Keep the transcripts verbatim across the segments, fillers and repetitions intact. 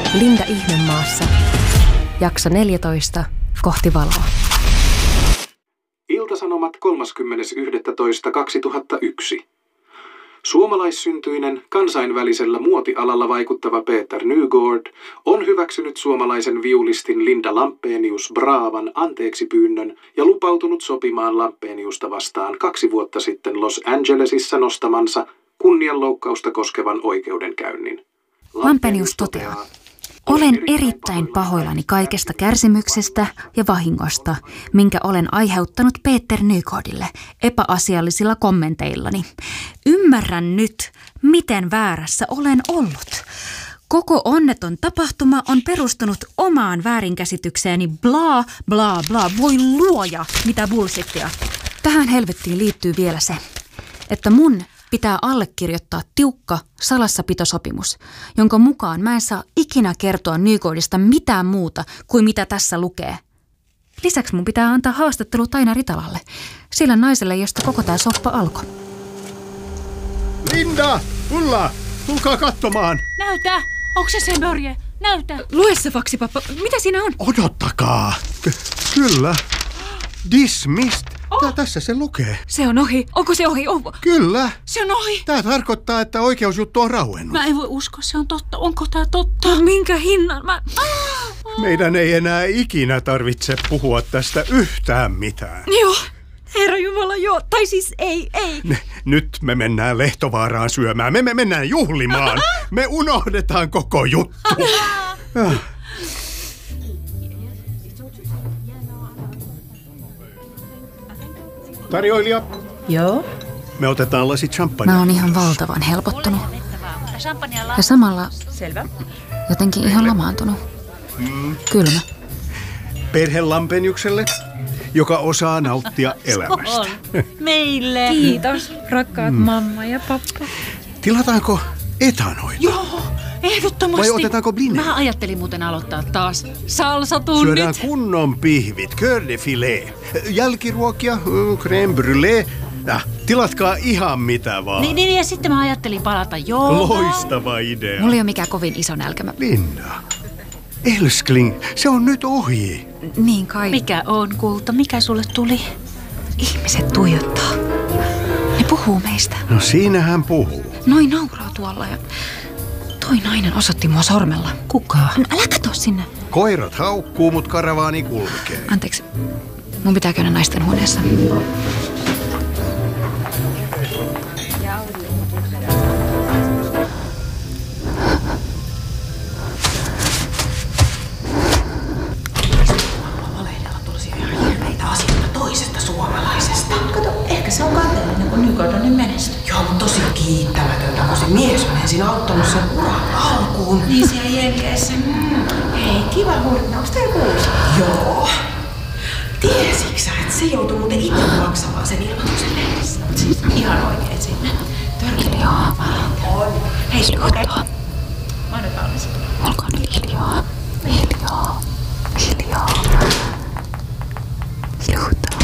Linda Ihmemaassa. Jakso neljätoista. Kohti valoa. Iltasanomat kolmaskymmenes yhdestoista kaksituhattayksi. Suomalaissyntyinen, kansainvälisellä muotialalla vaikuttava Peter Nygård on hyväksynyt suomalaisen viulistin Linda Lampenius Bravan anteeksipyynnön ja lupautunut sopimaan Lampeniusta vastaan kaksi vuotta sitten Los Angelesissa nostamansa kunnianloukkausta koskevan oikeudenkäynnin. Lampenius toteaa: olen erittäin pahoillani kaikesta kärsimyksestä ja vahingosta, minkä olen aiheuttanut Peter Nygårdille epäasiallisilla kommenteillani. Ymmärrän nyt, miten väärässä olen ollut. Koko onneton tapahtuma on perustunut omaan väärinkäsitykseeni, bla bla bla. Voi luoja, mitä bullshittia. Tähän helvettiin liittyy vielä se, että mun pitää allekirjoittaa tiukka salassapitosopimus, jonka mukaan mä en saa ikinä kertoa Nygårdista mitään muuta kuin mitä tässä lukee. Lisäksi mun pitää antaa haastattelu Taina Ritalalle, sillä naiselle, josta koko tää soppa alkoi. Linda! Ulla! Tulkaa katsomaan! Näytä! Onko se se Börje? Näytä! Lue se faksi, pappa. Mitä siinä on? Odottakaa! K- kyllä. Dismissed. Tää, tässä se lukee. Se on ohi. Onko se ohi? Onko? Kyllä. Se on ohi. Tää tarkoittaa, että oikeusjuttu on rauennut. Mä en voi uskoa, se on totta. Onko tää totta? Minkä hinnan? Mä... Meidän ei enää ikinä tarvitse puhua tästä yhtään mitään. Joo. Herra Jumala, joo. Tai siis ei, ei. Ne, nyt me mennään Lehtovaaraan syömään. Me, me mennään juhlimaan. Me unohdetaan koko juttu. Tarjoilija. Joo. Me otetaan lasi champagnea. Mä oon ihan valtavan helpottunut. Ja samalla Selvä. jotenkin ihan lamaantunut. Kylmä. Perhe Lampeniukselle, joka osaa nauttia elämästä. Meille. Kiitos, rakkaat mm. mamma ja pappa. Tilataanko etanoita? Joo, ehdottomasti. Vai otetaanko blinea? Mä ajattelin muuten aloittaa taas salsatunnit. Syödään kunnon pihvit, cœur de filet, jälkiruokia, crème brûlée. Ja, tilatkaa ihan mitä vaan. Niin, niin, ja sitten mä ajattelin palata joogaan. Loistava idea. Mulla ei ole mikään kovin iso nälkämä. Linda, Elskling, se on nyt ohi. Niin kai. Mikä on, kulta? Mikä sulle tuli? Ihmiset tuijottaa. Ne puhuu meistä. No siinähän puhuu. Noin nauraa tuolla ja toi nainen osoitti mua sormella. Kuka? No, älä katso sinne. Koirat haukkuu, mut karavaani kulkee. Anteeksi, mun pitää käydä naisten huoneessa. Se on kateellinen, kun Nygård on nyt menestynyt. Joo, mutta tosi kiittämätöntä, kun se mies on ensin auttanut sen uran alkuun. Niin siellä Jenkeissä. Mm. Hei, kiva huomenta. Onko teillä kuulossa? Joo. Tiesitkö sä, että se joutui muuten itse maksamaan sen ilmoituksen lehdessä? Siis ihan oikein sinne. Hiljaa. On. Hei, Hiljaa. Mä oon nyt valmis. Olkaa nyt hiljaa. Hiljaa. Hiljaa. Hiljaa.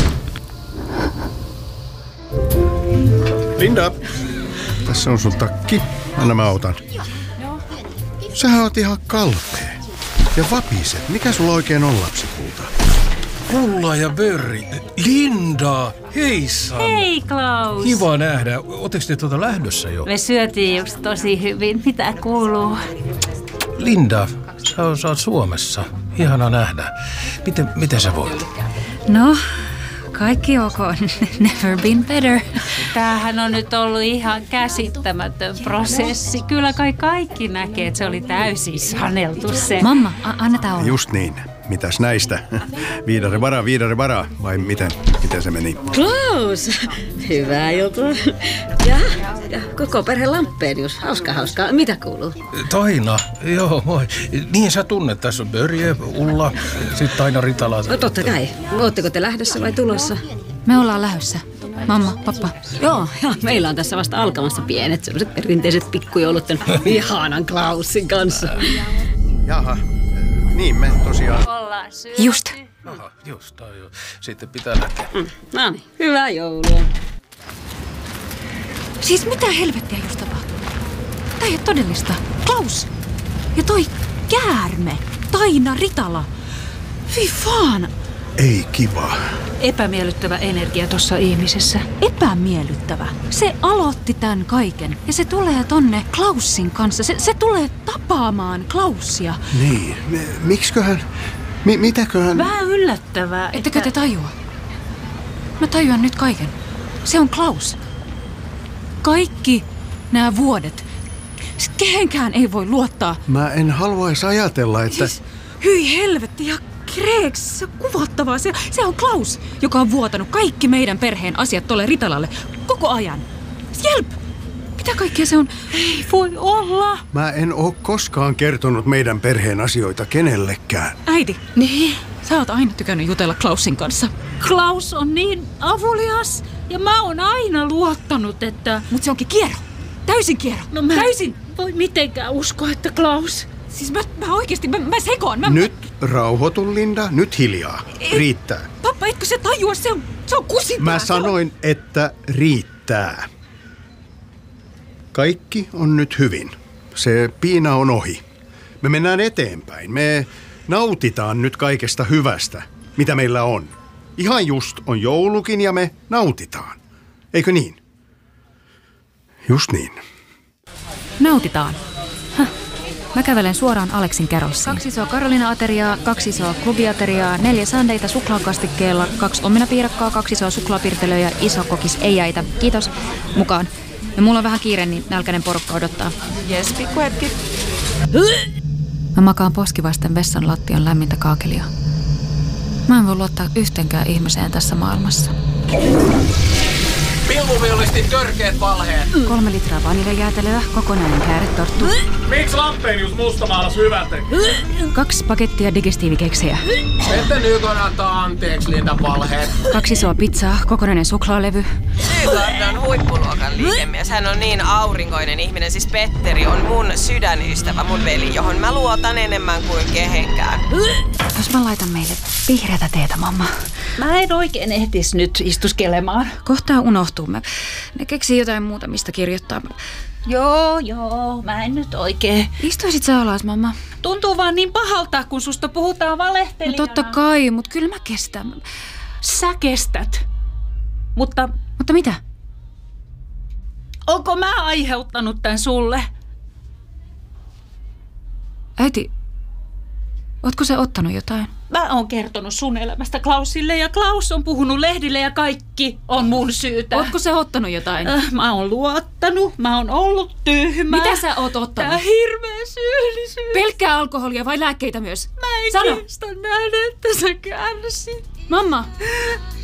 Linda, tässä on sun takki. Anna mä otan. Sähän oot ihan kalpea. Ja vapiset. Mikä sulla oikein on, lapsikulta? Ulla ja Börri. Linda, heissan. Hei Klaus. Kiva nähdä. Ootteko te tuota lähdössä jo? Me syötiin just tosi hyvin. Mitä kuuluu? Linda, sä, sä oot Suomessa. Ihana nähdä. Miten, miten sä voit? No, kaikki ok. Never been better. Tämähän on nyt ollut ihan käsittämätön prosessi. Kyllä kai kaikki näkee, että se oli täysin saneltu se. Mamma, a- annetaan olla. Just niin. Mitäs näistä? Viidare varaa, viidare varaa. Vai miten? Miten se meni? Klaus! Hyvää juttua. Ja, ja koko perhe Lampenius. Hauska, hauska. Mitä kuuluu? Taina, joo moi. Niin sä tunnet, tässä on Börje, Ulla, sitten Taina Ritala. No totta kai. Ootteko te lähdössä vai tulossa? Me ollaan lähdössä. Mamma, pappa. Joo, ja meillä on tässä vasta alkamassa pienet sellaiset perinteiset pikkujoulut ihanan Klausin kanssa. Jaha, niin me tosiaan. Ollaan syöty. Just. Aha, just, tai jo. Sitten pitää lähteä. Mm, no niin, hyvää joulua. Siis mitä helvettiä just tapahtui? Tää ei ole todellista. Klaus! Ja toi käärme. Taina Ritala. Fy fan. Ei kiva. Epämiellyttävä energia tuossa ihmisessä. Epämiellyttävä. Se aloitti tämän kaiken. Ja se tulee tonne Klaussin kanssa. Se, se tulee tapaamaan Klaussia. Niin. Miksiköhän? Mi- mitäköhän? Vähän yllättävää. Ettekö te tajua? Mä tajuan nyt kaiken. Se on Klaus. Kaikki nämä vuodet. Kehenkään ei voi luottaa. Mä en haluaisi ajatella, että... Siis, hyi helvetti ja kreeks, se on kuvottavaa. Se, se on Klaus, joka on vuotanut kaikki meidän perheen asiat tolle Ritalalle koko ajan. Jelp! Mitä kaikkea se on? Ei voi olla. Mä en oo koskaan kertonut meidän perheen asioita kenellekään. Äiti, niin? Sä oot aina tykännyt jutella Klaussin kanssa. Klaus on niin avulias ja mä oon aina luottanut, että... Mut se onkin kierro. Täysin kierro. No mä Täysin. voi mitenkään uskoa, että Klaus... Siis mä, mä oikeesti, mä, mä sekoan. Mä, Nyt rauhoitu, Linda. Nyt hiljaa. Riittää. Pappa, etkö se tajua? Se on, se on kusipää. Mä sanoin, että riittää. Kaikki on nyt hyvin. Se piina on ohi. Me mennään eteenpäin. Me nautitaan nyt kaikesta hyvästä, mitä meillä on. Ihan just on joulukin ja me nautitaan. Eikö niin? Just niin. Nautitaan. Häh. Mä kävelen suoraan Aleksin kerrossiin. Kaksi isoa Karolina-ateriaa, kaksi isoa klubiateriaa, neljä sandeita suklaakastikkeella, kaksi omenapiirakkaa, kaksi isoa suklaapirtelöä ja iso kokis ei jäitä. Kiitos. Mukaan. Ja mulla on vähän kiire, niin nälkäinen porukka odottaa. Jes, pikkuhetki. Mä makaan poskivasten vessan lattian lämmintä kaakelia. Mä en voi luottaa yhteenkään ihmiseen tässä maailmassa. Pilvuviolistin törkeät valheet. Kolme litraa vaniljajäätelöä, kokonainen kääretorttu. Miksi Lampenius mustamaalas hyvän teki? Kaksi pakettia digestiivikeksejä. Että nyt on antaa anteeksi Lindan valheet. Kaksi isoa pizzaa, kokonainen suklaalevy. Nygård on huippuluokan liikemies. Hän on niin aurinkoinen ihminen. Siis Petteri on mun sydänystävä, mun veli, johon mä luotan enemmän kuin kehenkään. Jos mä laitan meille vihreätä teetä, mamma. Mä en oikein ehtis nyt istuskelemaan. Kohtaa unohtuu. Mä, ne keksii jotain muuta, mistä kirjoittaa. Joo, joo, mä en nyt oikein. Istuisit sä alas, mamma? Tuntuu vaan niin pahalta, kun susta puhutaan valehtelijana. No totta kai, mut kyllä mä kestän. Sä kestät. Mutta... Mutta mitä? Onko mä aiheuttanut tän sulle? Äiti, ootko sä ottanut jotain? Mä oon kertonut sun elämästä Klausille ja Klaus on puhunut lehdille ja kaikki on mun syytä. Ootko sä ottanut jotain? Äh, mä oon luottanut, mä oon ollut tyhmä. Mitä sä oot ottanut? Tää hirveä syyllisyys. Pelkkää alkoholia vai lääkkeitä myös? Mä en Sano. kestä nähdä, että sä kärsit. Mamma,